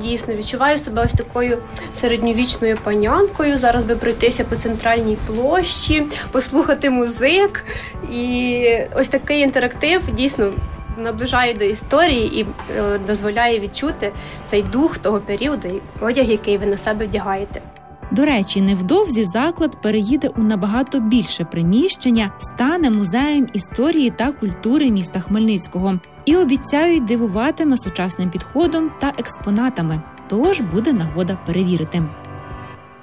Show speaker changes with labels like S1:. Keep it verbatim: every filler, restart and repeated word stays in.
S1: дійсно відчуваю себе ось такою середньовічною панянкою. Зараз би пройтися по центральній площі, послухати музик. І ось такий інтерактив дійсно наближає до історії і е, дозволяє відчути цей дух того періоду, одяг, який ви на себе вдягаєте.
S2: До речі, невдовзі заклад переїде у набагато більше приміщення, стане музеєм історії та культури міста Хмельницького. І обіцяють, дивуватиме сучасним підходом та експонатами. Тож буде нагода перевірити.